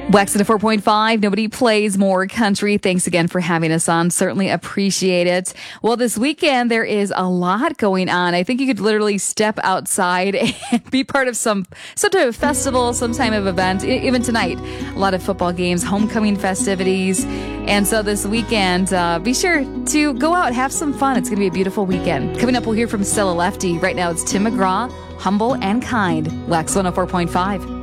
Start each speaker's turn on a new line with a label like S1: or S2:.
S1: Wax at a 4.5. Nobody plays more country. Thanks again for having us on. Certainly appreciate it. Well, this weekend, there is a lot going on. I think you could literally step outside and be part of some type of festival, some type of event. Even tonight, a lot of football games, homecoming festivities. And so this weekend, be sure to go out, have some fun. It's going to be a beautiful weekend. Coming up, we'll hear from Stella Lefty. Right now, it's Tim McGraw, Humble and Kind. Wax 104.5.